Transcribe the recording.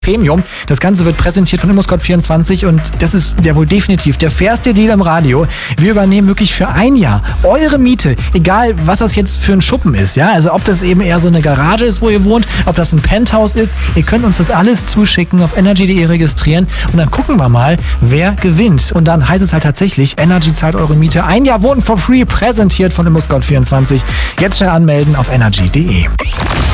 Premium. Das Ganze wird präsentiert von ImmoScout24 und das ist ja wohl definitiv der fairste Deal im Radio. Wir übernehmen wirklich für ein Jahr eure Miete, egal was das jetzt für ein Schuppen ist. Ja, also ob das eben eher so eine Garage ist, wo ihr wohnt, ob das ein Penthouse ist. Ihr könnt uns das alles zuschicken, auf energy.de registrieren und dann gucken wir mal, wer gewinnt. Und dann heißt es halt tatsächlich, Energy zahlt eure Miete. Ein Jahr Wohnen for free, präsentiert von ImmoScout24. Jetzt schnell anmelden auf energy.de.